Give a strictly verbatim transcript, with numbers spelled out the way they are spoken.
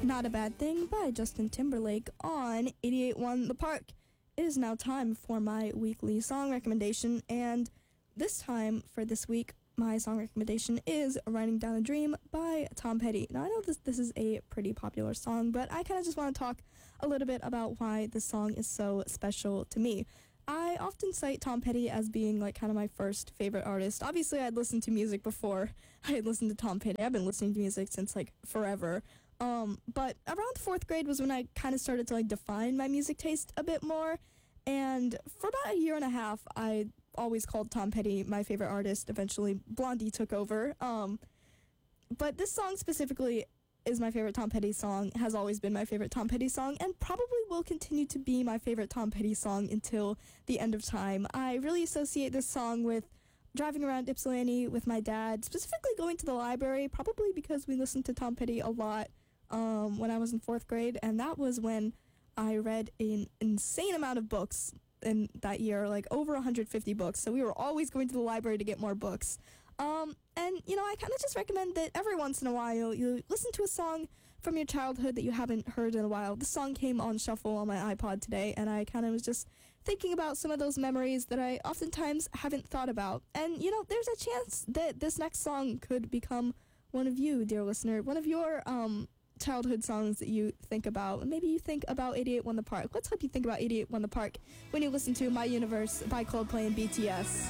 Not a Bad Thing by Justin Timberlake on eighty-eight point one The Park. It is now time for my weekly song recommendation, and this time for this week, my song recommendation is Writing Down a Dream by Tom Petty. Now, I know this this is a pretty popular song, but I kind of just want to talk a little bit about why this song is so special to me. I often cite Tom Petty as being like kind of my first favorite artist. Obviously, I'd listened to music before I had listened to Tom Petty. I've been listening to music since like forever. Um, but around fourth grade was when I kind of started to like define my music taste a bit more. And for about a year and a half, I always called Tom Petty my favorite artist. Eventually, Blondie took over. Um, but this song specifically is my favorite Tom Petty song, has always been my favorite Tom Petty song, and probably will continue to be my favorite Tom Petty song until the end of time. I really associate this song with driving around Ypsilanti with my dad, specifically going to the library, probably because we listened to Tom Petty a lot um, when I was in fourth grade, and that was when I read an insane amount of books in that year, like over one hundred fifty books, so we were always going to the library to get more books. Um, and, you know, I kind of just recommend that every once in a while you listen to a song from your childhood that you haven't heard in a while. This song came on shuffle on my iPod today, and I kind of was just thinking about some of those memories that I oftentimes haven't thought about. And, you know, there's a chance that this next song could become one of you, dear listener, one of your um, childhood songs that you think about. Maybe you think about eighty-eight point one The Park. Let's hope you think about eighty-eight point one The Park when you listen to My Universe by Coldplay and B T S.